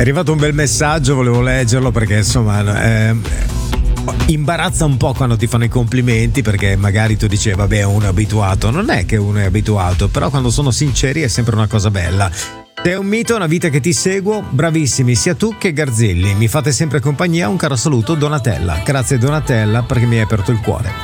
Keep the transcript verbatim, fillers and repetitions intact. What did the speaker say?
arrivato un bel messaggio, volevo leggerlo perché insomma eh, imbarazza un po' quando ti fanno i complimenti, perché magari tu dici vabbè uno è abituato, non è che uno è abituato, però quando sono sinceri è sempre una cosa bella. Sei un mito, è una vita che ti seguo, bravissimi sia tu che Garzilli, mi fate sempre compagnia, un caro saluto Donatella. Grazie Donatella perché mi hai aperto il cuore.